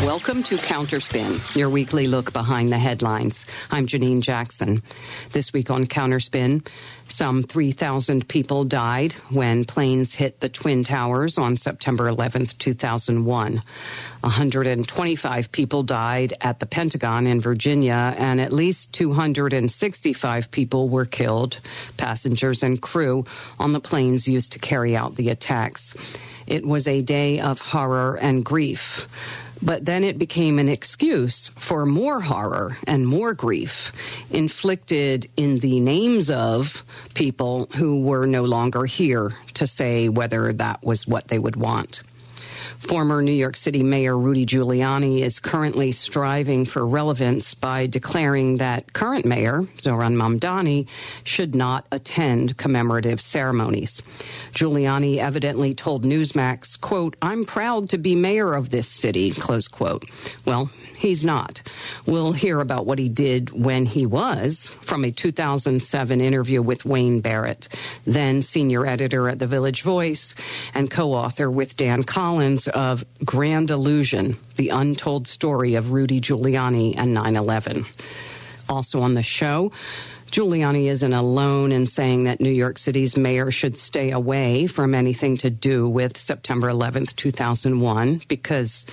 Welcome to Counterspin, your weekly look behind the headlines. I'm Janine Jackson. This week on Counterspin, some 3,000 people died when planes hit the Twin Towers on September 11th, 2001. 125 people died at the Pentagon in Virginia, and at least 265 people were killed, passengers and crew, on the planes used to carry out the attacks. It was a day of horror and grief. But then it became an excuse for more horror and more grief inflicted in the names of people who were no longer here to say whether that was what they would want. Former New York City Mayor Rudy Giuliani is currently striving for relevance by declaring that current mayor, Zohran Mamdani, should not attend commemorative ceremonies. Giuliani evidently told Newsmax, quote, "I'm proud to be mayor of this city," close quote. Well, he's not. We'll hear about what he did when he was from a 2007 interview with Wayne Barrett, then senior editor at The Village Voice and co-author with Dan Collins of Grand Illusion, the untold story of Rudy Giuliani and 9/11. Also on the show, Giuliani isn't alone in saying that New York City's mayor should stay away from anything to do with September 11th, 2001, because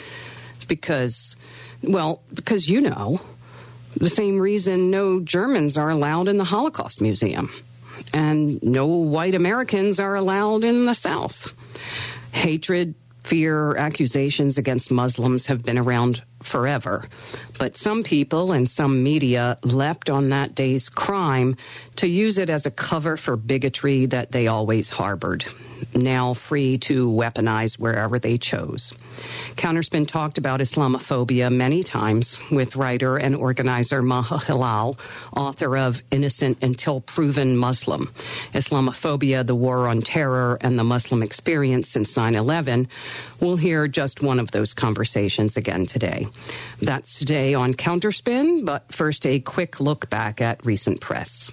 you know, the same reason no Germans are allowed in the Holocaust Museum and no white Americans are allowed in the South. Hatred, fear, accusations against Muslims have been around forever. But some people and some media leapt on that day's crime to use it as a cover for bigotry that they always harbored, now free to weaponize wherever they chose. Counterspin talked about Islamophobia many times with writer and organizer Maha Hilal, author of Innocent Until Proven Muslim, Islamophobia, the War on Terror, and the Muslim Experience Since 9/11. We'll hear just one of those conversations again today. That's today on Counterspin, but first a quick look back at recent press.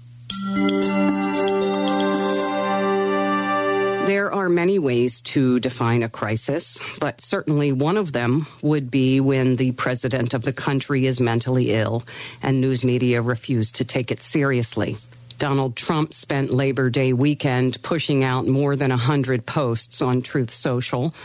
There are many ways to define a crisis, but certainly one of them would be when the president of the country is mentally ill and news media refuse to take it seriously. Donald Trump spent Labor Day weekend pushing out more than 100 posts on Truth Social.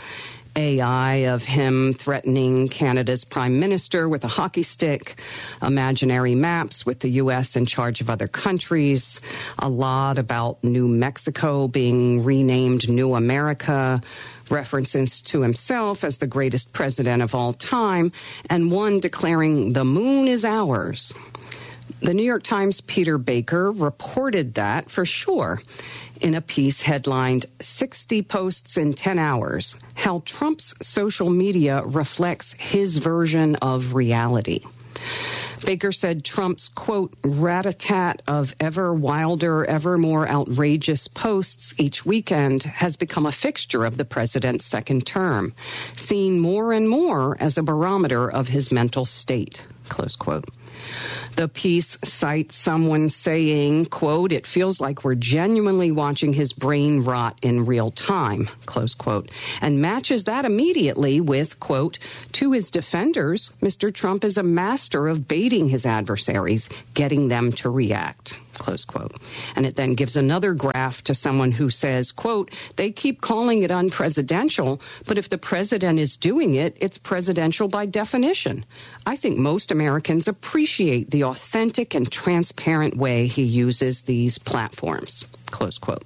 AI of him threatening Canada's prime minister with a hockey stick, imaginary maps with the U.S. in charge of other countries, a lot about New Mexico being renamed New America, references to himself as the greatest president of all time, and one declaring the moon is ours. The New York Times' Peter Baker reported that for sure in a piece headlined 60 Posts in 10 Hours, How Trump's Social Media Reflects His Version of Reality. Baker said Trump's, quote, rat-a-tat of ever wilder, ever more outrageous posts each weekend has become a fixture of the president's second term, seen more and more as a barometer of his mental state, close quote. The piece cites someone saying, quote, it feels like we're genuinely watching his brain rot in real time, close quote, and matches that immediately with, quote, to his defenders, Mr. Trump is a master of baiting his adversaries, getting them to react, close quote. And it then gives another graph to someone who says, quote, they keep calling it unpresidential, but if the president is doing it, it's presidential by definition. I think most Americans appreciate the authentic and transparent way he uses these platforms, close quote.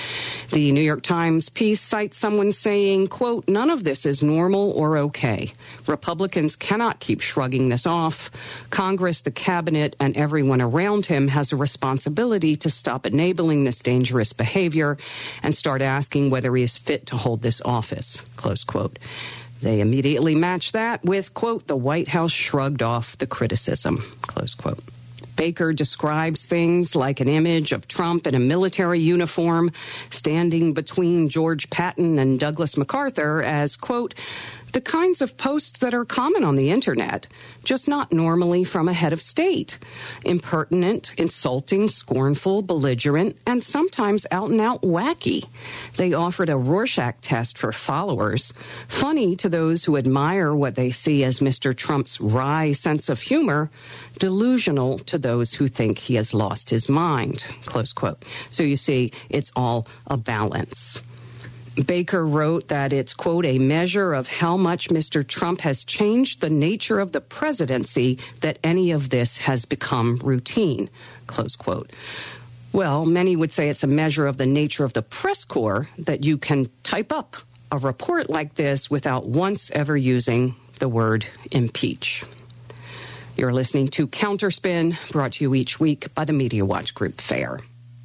The New York Times piece cites someone saying, quote, none of this is normal or okay. Republicans cannot keep shrugging this off. Congress, the cabinet, and everyone around him has a responsibility to stop enabling this dangerous behavior and start asking whether he is fit to hold this office, close quote. They immediately match that with, quote, the White House shrugged off the criticism, close quote. Baker describes things like an image of Trump in a military uniform standing between George Patton and Douglas MacArthur as, quote, the kinds of posts that are common on the internet, just not normally from a head of state. Impertinent, insulting, scornful, belligerent, and sometimes out-and-out wacky. They offered a Rorschach test for followers, funny to those who admire what they see as Mr. Trump's wry sense of humor, delusional to those who think he has lost his mind, close quote. So you see, it's all a balance. Baker wrote that it's, quote, a measure of how much Mr. Trump has changed the nature of the presidency that any of this has become routine, close quote. Well, many would say it's a measure of the nature of the press corps that you can type up a report like this without once ever using the word impeach. You're listening to Counterspin, brought to you each week by the Media Watch Group FAIR.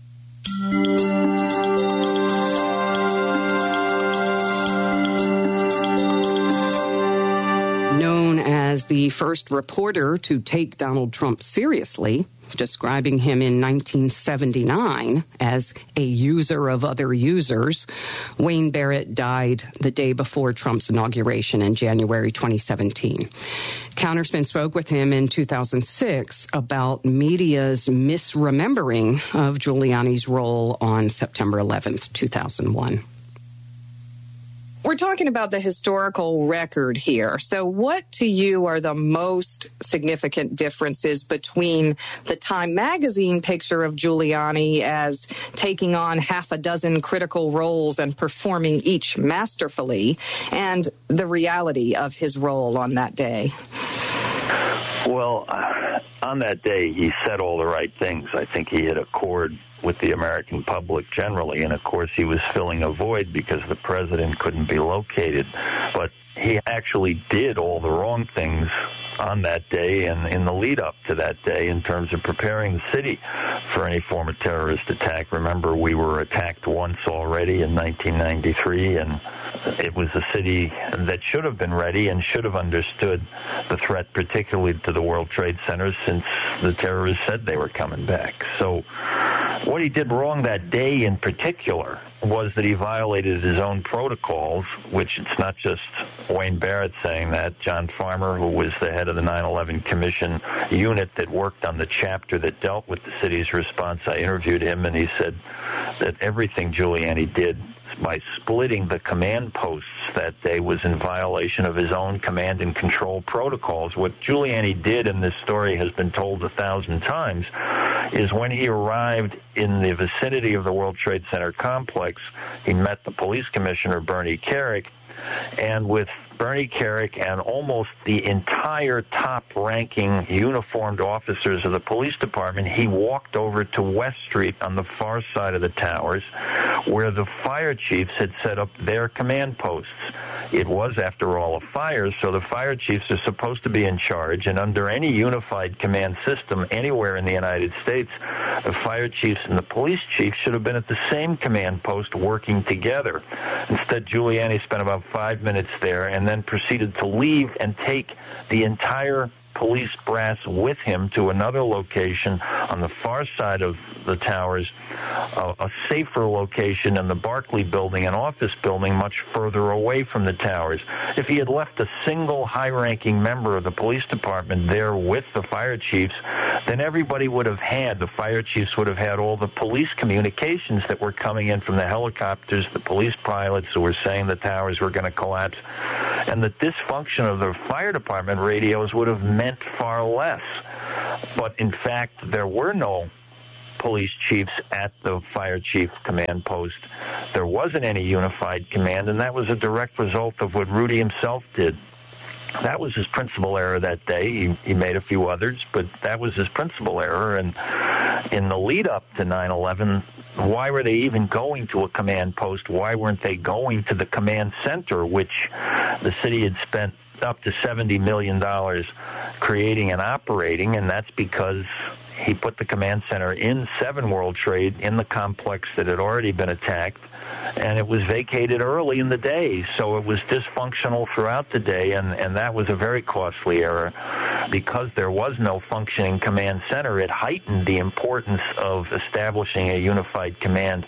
Known as the first reporter to take Donald Trump seriously, describing him in 1979 as a user of other users, Wayne Barrett died the day before Trump's inauguration in January 2017. Counterspin spoke with him in 2006 about media's misremembering of Giuliani's role on September 11th, 2001. We're talking about the historical record here. So what to you are the most significant differences between the Time magazine picture of Giuliani as taking on half a dozen critical roles and performing each masterfully and the reality of his role on that day? Well, on that day, he said all the right things. I think he hit a chord with the American public generally. And, of course, he was filling a void because the president couldn't be located. But he actually did all the wrong things on that day and in the lead-up to that day in terms of preparing the city for any form of terrorist attack. Remember, we were attacked once already in 1993, and it was a city that should have been ready and should have understood the threat, particularly to the World Trade Center, since the terrorists said they were coming back. So what he did wrong that day in particular was that he violated his own protocols, which it's not just Wayne Barrett saying that. John Farmer, who was the head of the 9/11 Commission unit that worked on the chapter that dealt with the city's response, I interviewed him, and he said that everything Giuliani did by splitting the command posts that day was in violation of his own command and control protocols. What Giuliani did, and this story has been told 1,000 times, is when he arrived in the vicinity of the World Trade Center complex, he met the police commissioner, Bernie Kerik, and with Bernie Kerik and almost the entire top-ranking uniformed officers of the police department, he walked over to West Street on the far side of the towers, where the fire chiefs had set up their command posts. It was, after all, a fire, so the fire chiefs are supposed to be in charge, and under any unified command system anywhere in the United States, the fire chiefs and the police chiefs should have been at the same command post working together. Instead, Giuliani spent about 5 minutes there and then proceeded to leave and take the entire police brass with him to another location on the far side of the towers, a safer location in the Barclay building, an office building much further away from the towers. If he had left a single high-ranking member of the police department there with the fire chiefs, then everybody would have had, the fire chiefs would have had all the police communications that were coming in from the helicopters, the police pilots who were saying the towers were going to collapse, and the dysfunction of the fire department radios would have meant far less. But in fact, there were no police chiefs at the fire chief command post. There wasn't any unified command, and that was a direct result of what Rudy himself did. That was his principal error that day. He made a few others, but that was his principal error. And in the lead-up to 9/11, why were they even going to a command post? Why weren't they going to the command center, which the city had spent up to $70 million creating and operating? And that's because he put the command center in 7 World Trade in the complex that had already been attacked, and it was vacated early in the day. So it was dysfunctional throughout the day, and that was a very costly error. Because there was no functioning command center, it heightened the importance of establishing a unified command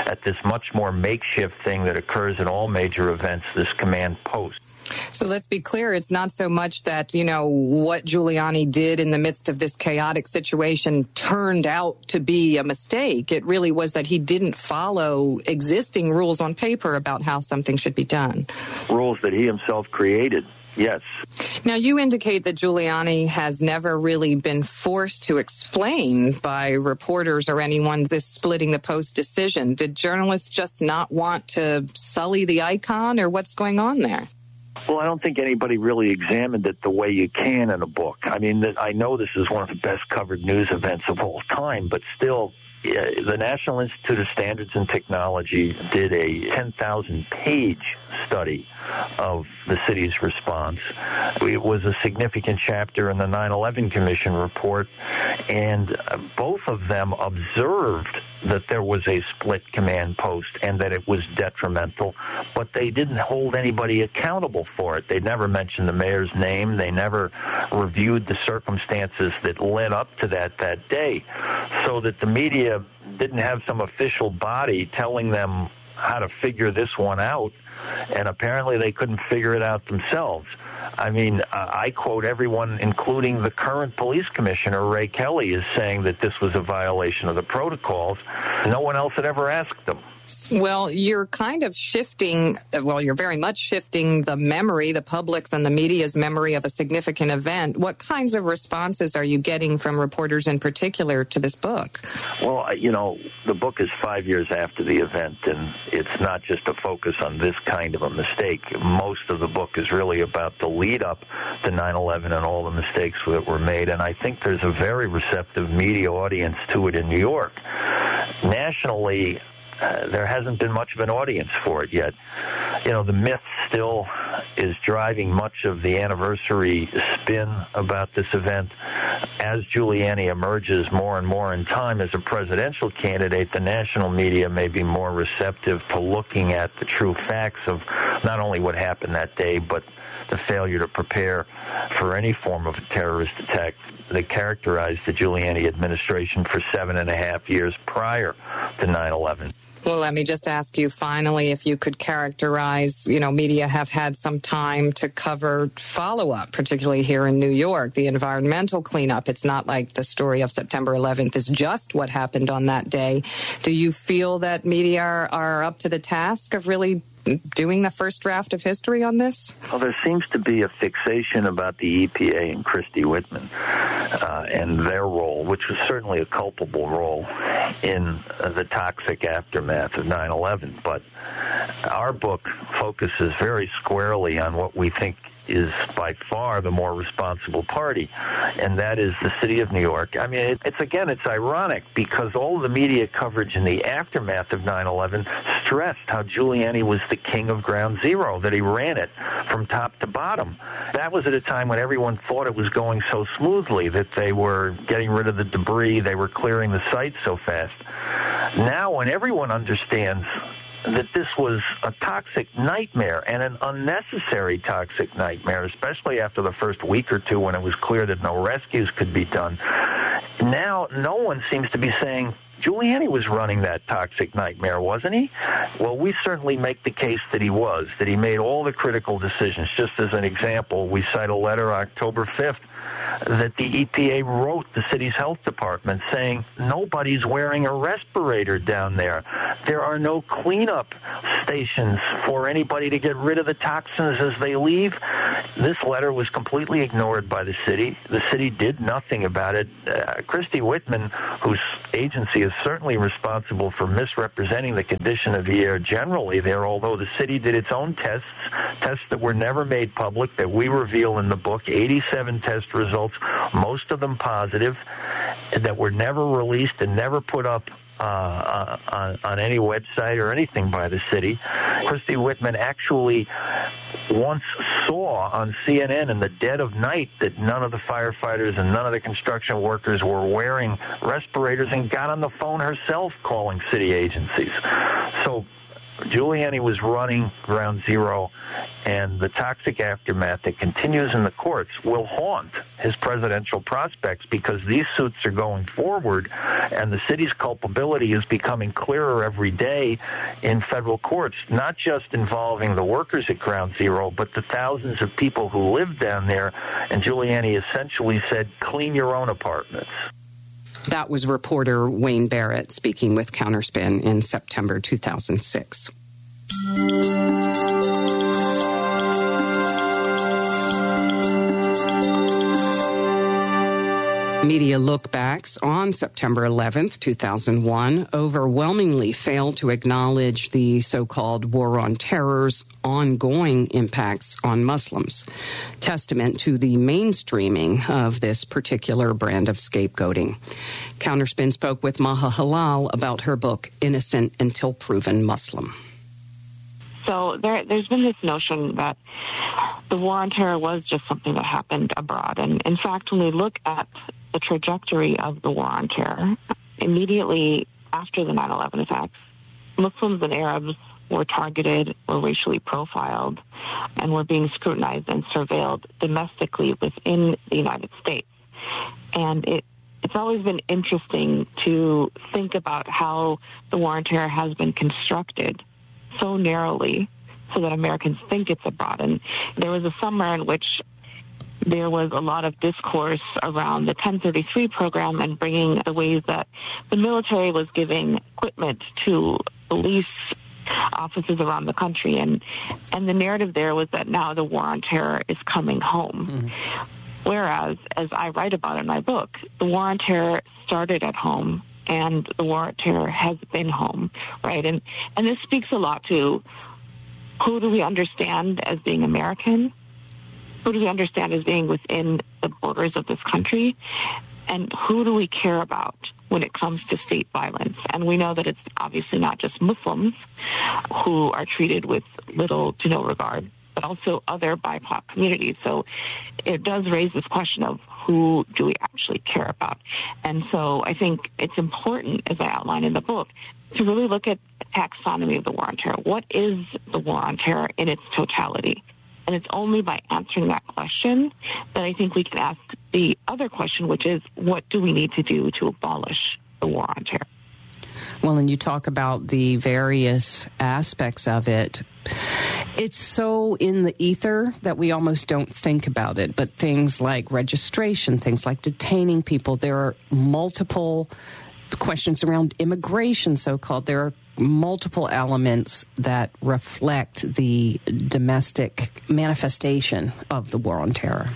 at this much more makeshift thing that occurs in all major events, this command post. So let's be clear, it's not so much that, what Giuliani did in the midst of this chaotic situation turned out to be a mistake. It really was that he didn't follow existing rules on paper about how something should be done. Rules that he himself created. Yes. Now, you indicate that Giuliani has never really been forced to explain by reporters or anyone this splitting the post decision. Did journalists just not want to sully the icon, or what's going on there? Well, I don't think anybody really examined it the way you can in a book. I mean, I know this is one of the best covered news events of all time, but still, the National Institute of Standards and Technology did a 10,000-page study of the city's response. It was a significant chapter in the 9/11 Commission report, and both of them observed that there was a split command post and that it was detrimental, but they didn't hold anybody accountable for it. They never mentioned the mayor's name. They never reviewed the circumstances that led up to that day, so that the media didn't have some official body telling them how to figure this one out, and apparently they couldn't figure it out themselves. I mean, I quote everyone, including the current police commissioner, Ray Kelly, is saying that this was a violation of the protocols. No one else had ever asked them. Well, you're kind of shifting, you're very much shifting the memory, the public's and the media's memory of a significant event. What kinds of responses are you getting from reporters in particular to this book? Well, the book is 5 years after the event, and it's not just a focus on this kind of a mistake. Most of the book is really about the lead up to 9/11 and all the mistakes that were made, and I think there's a very receptive media audience to it in New York. Nationally, there hasn't been much of an audience for it yet. The myth still is driving much of the anniversary spin about this event. As Giuliani emerges more and more in time as a presidential candidate, the national media may be more receptive to looking at the true facts of not only what happened that day, but the failure to prepare for any form of a terrorist attack that characterized the Giuliani administration for 7.5 years prior to 9/11. Well, let me just ask you finally if you could characterize, media have had some time to cover follow-up, particularly here in New York, the environmental cleanup. It's not like the story of September 11th is just what happened on that day. Do you feel that media are up to the task of really doing the first draft of history on this? Well, there seems to be a fixation about the EPA and Christy Whitman and their role, which was certainly a culpable role in the toxic aftermath of 9/11. But our book focuses very squarely on what we think is by far the more responsible party, and that is the city of New York. I mean, it's ironic because all of the media coverage in the aftermath of 9/11 stressed how Giuliani was the king of ground zero, that he ran it from top to bottom. That was at a time when everyone thought it was going so smoothly, that they were getting rid of the debris, they were clearing the site so fast. Now, when everyone understands that this was a toxic nightmare and an unnecessary toxic nightmare, especially after the first week or two when it was clear that no rescues could be done. Now, no one seems to be saying, Giuliani was running that toxic nightmare, wasn't he? Well, we certainly make the case that he was, that he made all the critical decisions. Just as an example, we cite a letter October 5th that the EPA wrote the city's health department saying nobody's wearing a respirator down there. There are no cleanup stations for anybody to get rid of the toxins as they leave. This letter was completely ignored by the city. The city did nothing about it. Christy Whitman, whose agency is certainly responsible for misrepresenting the condition of the air generally there, although the city did its own tests that were never made public, that we reveal in the book, 87 test results, most of them positive, that were never released and never put up on any website or anything by the city. Christy Whitman actually once saw on CNN in the dead of night that none of the firefighters and none of the construction workers were wearing respirators and got on the phone herself calling city agencies. So Giuliani was running Ground Zero, and the toxic aftermath that continues in the courts will haunt his presidential prospects because these suits are going forward, and the city's culpability is becoming clearer every day in federal courts, not just involving the workers at Ground Zero, but the thousands of people who live down there. And Giuliani essentially said, clean your own apartments. That was reporter Wayne Barrett speaking with Counterspin in September 2006. Media lookbacks on September 11th, 2001, overwhelmingly failed to acknowledge the so-called War on Terror's ongoing impacts on Muslims, testament to the mainstreaming of this particular brand of scapegoating. Counterspin spoke with Maha Halal about her book, Innocent Until Proven Muslim. So there's been this notion that the War on Terror was just something that happened abroad. And in fact, when we look at the trajectory of the War on Terror, immediately after the 9/11 attacks, Muslims and Arabs were targeted, were racially profiled, and were being scrutinized and surveilled domestically within the United States. And it's always been interesting to think about how the War on Terror has been constructed so narrowly so that Americans think it's abroad. And there was a summer in which there was a lot of discourse around the 1033 program and bringing the ways that the military was giving equipment to police offices around the country. And the narrative there was that now the War on Terror is coming home. Mm-hmm. Whereas, as I write about in my book, the War on Terror started at home, and the War on Terror has been home, right? And this speaks a lot to who do we understand as being American? Who do we understand as being within the borders of this country? And who do we care about when it comes to state violence? And we know that it's obviously not just Muslims who are treated with little to no regard, but also other BIPOC communities. So it does raise this question of who do we actually care about? And so I think it's important, as I outline in the book, to really look at the taxonomy of the War on Terror. What is the War on Terror in its totality? And it's only by answering that question that I think we can ask the other question, which is, what do we need to do to abolish the War on Terror? Well, and you talk about the various aspects of it. It's so in the ether that we almost don't think about it. But things like registration, things like detaining people, there are multiple questions around immigration, so-called. There are multiple elements that reflect the domestic manifestation of the War on Terror.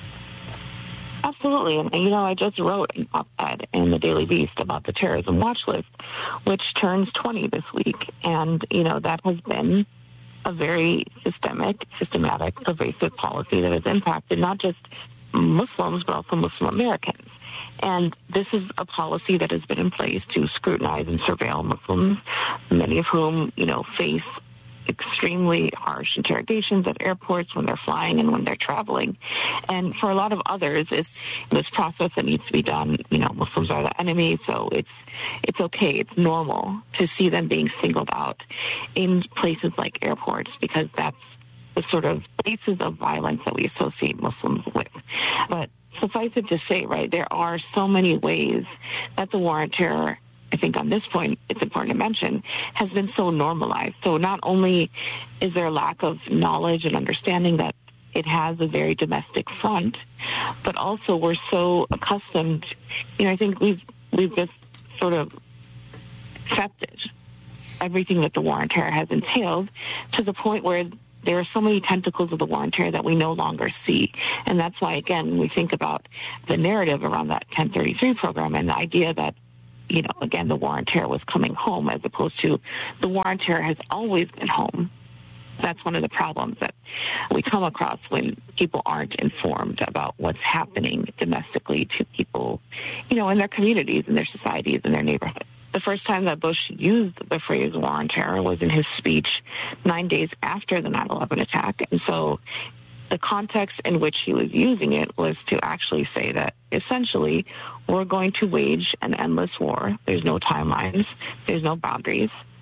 Absolutely. And, I just wrote an op-ed in the Daily Beast about the terrorism watch list, which turns 20 this week. And, that has been a very systematic, pervasive policy that has impacted not just Muslims, but also Muslim Americans. And this is a policy that has been in place to scrutinize and surveil Muslims, many of whom, face extremely harsh interrogations at airports when they're flying and when they're traveling. And for a lot of others, it's this process that needs to be done. Muslims are the enemy, so it's okay, it's normal to see them being singled out in places like airports, because that's the sort of places of violence that we associate Muslims with. But suffice it to say, right, there are so many ways that the War on Terror, I think on this point, it's important to mention, has been so normalized. So not only is there a lack of knowledge and understanding that it has a very domestic front, but also we're so accustomed, I think we've just sort of accepted everything that the War on Terror has entailed, to the point where there are so many tentacles of the War on Terror that we no longer see. And that's why, again, when we think about the narrative around that 1033 program and the idea that, again, the War on Terror was coming home, as opposed to the War on Terror has always been home. That's one of the problems that we come across when people aren't informed about what's happening domestically to people, in their communities, in their societies, in their neighborhoods. The first time that Bush used the phrase War on Terror was in his speech 9 days after the 9/11 attack. And so the context in which he was using it was to actually say that essentially we're going to wage an endless war. There's no timelines. There's no boundaries.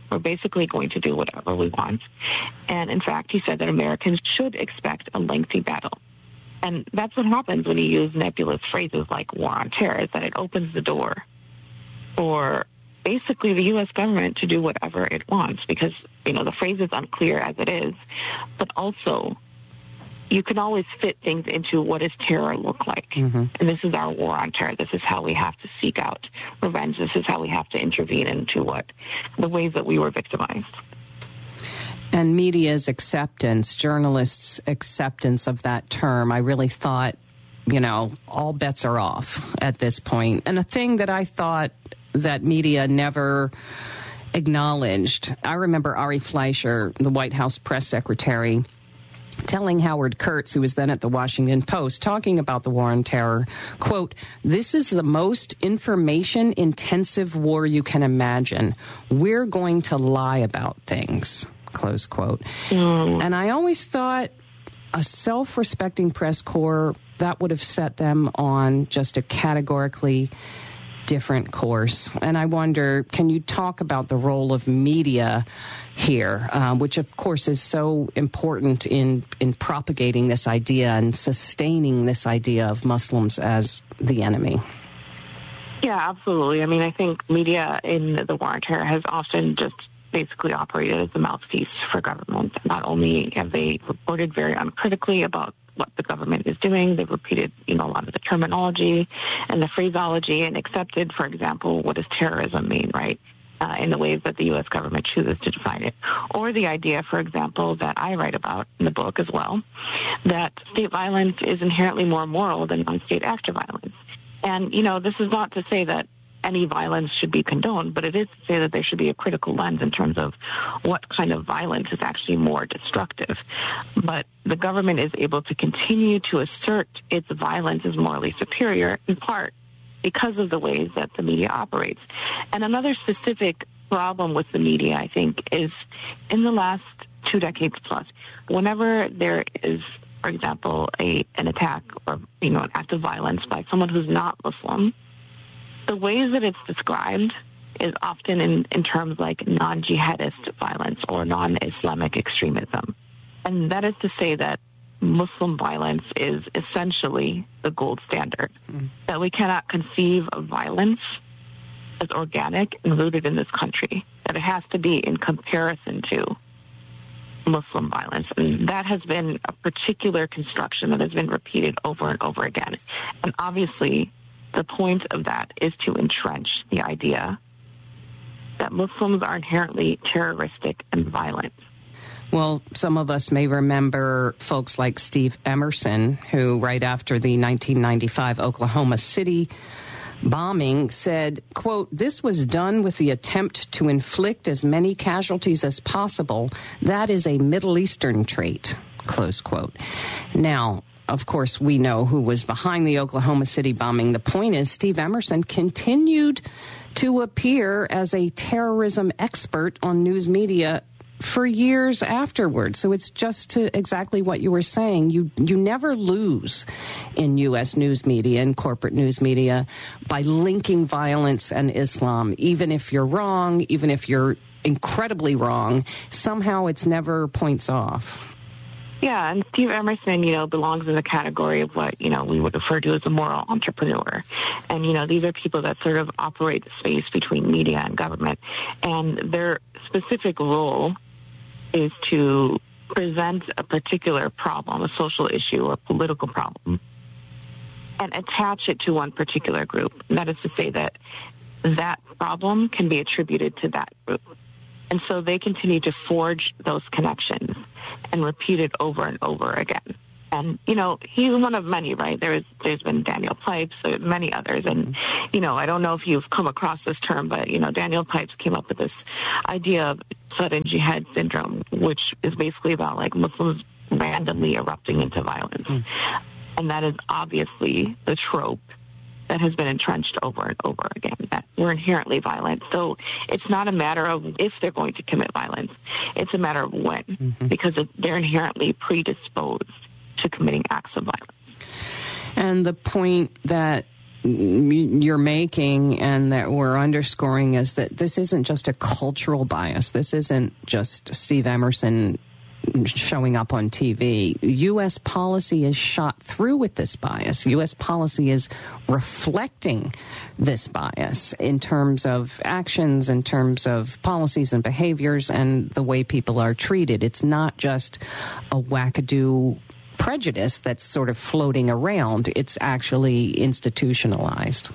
We're basically going to do whatever we want. And in fact, he said that Americans should expect a lengthy battle. And that's what happens when you use nebulous phrases like war on terror, is that it opens the door for basically the U.S. government to do whatever it wants, because, the phrase is unclear as it is, but also you can always fit things into what does terror look like. Mm-hmm. And this is our war on terror. This is how we have to seek out revenge. This is how we have to intervene into the ways that we were victimized. And media's acceptance, journalists' acceptance of that term, I really thought, all bets are off at this point. And a thing that I thought that media never acknowledged, I remember Ari Fleischer, the White House press secretary, telling Howard Kurtz, who was then at the Washington Post, talking about the war on terror, quote, "This is the most information-intensive war you can imagine. We're going to lie about things," close quote. And I always thought a self-respecting press corps, that would have set them on just a categorically different course. And I wonder, can you talk about the role of media here, which of course is so important in propagating this idea and sustaining this idea of Muslims as the enemy? Yeah, absolutely. I mean, I think media in the war on terror has often just basically operated as a mouthpiece for government. Not only have they reported very uncritically about what the government is doing, they've repeated, a lot of the terminology and the phraseology and accepted, for example, what does terrorism mean, right? In the ways that the U.S. government chooses to define it. Or the idea, for example, that I write about in the book as well, that state violence is inherently more moral than non-state actor violence. And, this is not to say that any violence should be condoned, but it is to say that there should be a critical lens in terms of what kind of violence is actually more destructive. But the government is able to continue to assert its violence is morally superior, in part because of the ways that the media operates. And another specific problem with the media, I think, is in the last 2 decades plus, whenever there is, for example, an attack or, an act of violence by someone who's not Muslim, the ways that it's described is often in terms like non-jihadist violence or non-Islamic extremism. And that is to say that Muslim violence is essentially the gold standard, that we cannot conceive of violence as organic and rooted in this country, that it has to be in comparison to Muslim violence. And that has been a particular construction that has been repeated over and over again. And obviously, the point of that is to entrench the idea that Muslims are inherently terroristic and violent. Well, some of us may remember folks like Steve Emerson, who right after the 1995 Oklahoma City bombing said, quote, "This was done with the attempt to inflict as many casualties as possible. That is a Middle Eastern trait," close quote. Now, of course, we know who was behind the Oklahoma City bombing. The point is, Steve Emerson continued to appear as a terrorism expert on news media for years afterwards. So it's just to exactly what you were saying. You never lose in U.S. news media and corporate news media by linking violence and Islam. Even if you're wrong, even if you're incredibly wrong, somehow it's never points off. Yeah, and Steve Emerson, belongs in the category of what, we would refer to as a moral entrepreneur. And, these are people that sort of operate the space between media and government. And their specific role is to present a particular problem, a social issue or political problem, and attach it to one particular group. And that is to say that that problem can be attributed to that group. And so they continue to forge those connections and repeat it over and over again. And, he's one of many, right? There's been Daniel Pipes, there's many others. And, I don't know if you've come across this term, but, Daniel Pipes came up with this idea of sudden jihad syndrome, which is basically about, like, Muslims randomly erupting into violence. And that is obviously the trope that has been entrenched over and over again, that we're inherently violent. So it's not a matter of if they're going to commit violence. It's a matter of when, because they're inherently predisposed to committing acts of violence. And the point that you're making and that we're underscoring is that this isn't just a cultural bias. This isn't just Steve Emerson showing up on TV. U.S. policy is shot through with this bias. U.S. policy is reflecting this bias in terms of actions, in terms of policies and behaviors, and the way people are treated. It's not just a wackadoo prejudice that's sort of floating around. It's actually institutionalized.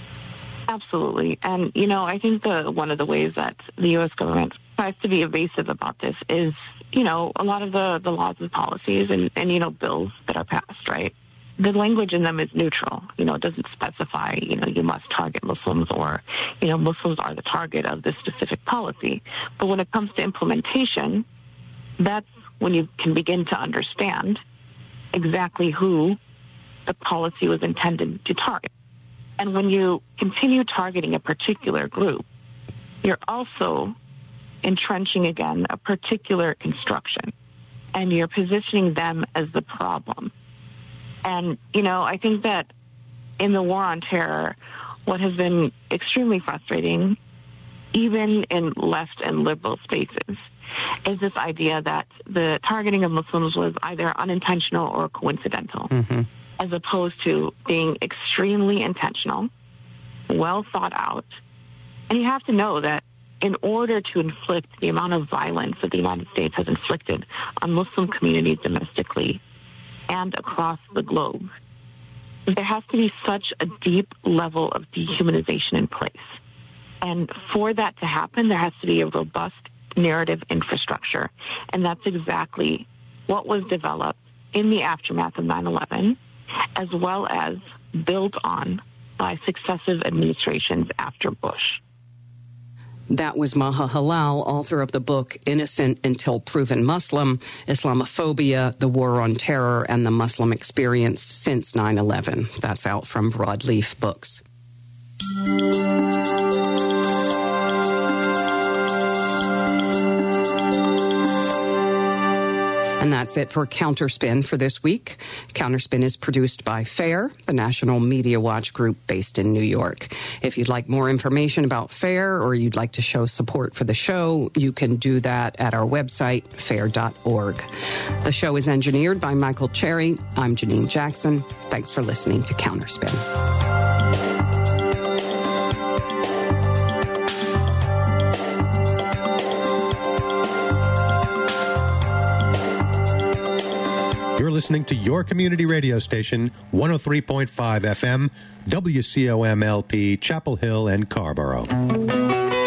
Absolutely. And, I think one of the ways that the U.S. government tries to be evasive about this is, a lot of the laws and policies and bills that are passed, right? The language in them is neutral. It doesn't specify, you must target Muslims or, Muslims are the target of this specific policy. But when it comes to implementation, that's when you can begin to understand exactly who the policy was intended to target. And when you continue targeting a particular group, you're also entrenching, again, a particular construction. And you're positioning them as the problem. And, I think that in the war on terror, what has been extremely frustrating, even in left and liberal spaces, is this idea that the targeting of Muslims was either unintentional or coincidental, as opposed to being extremely intentional, well thought out. And you have to know that in order to inflict the amount of violence that the United States has inflicted on Muslim communities domestically and across the globe, there has to be such a deep level of dehumanization in place. And for that to happen, there has to be a robust narrative infrastructure. And that's exactly what was developed in the aftermath of 9/11, as well as built on by successive administrations after Bush. That was Maha Halal, author of the book Innocent Until Proven Muslim, Islamophobia, the War on Terror, and the Muslim Experience Since 9/11. That's out from Broadleaf Books. And that's it for Counterspin for this week. Counterspin is produced by FAIR, the National Media Watch group based in New York. If you'd like more information about FAIR or you'd like to show support for the show, you can do that at our website, fair.org. The show is engineered by Michael Cherry. I'm Janine Jackson. Thanks for listening to Counterspin. You're listening to your community radio station, 103.5 FM, WCOM-LP, Chapel Hill and Carborough.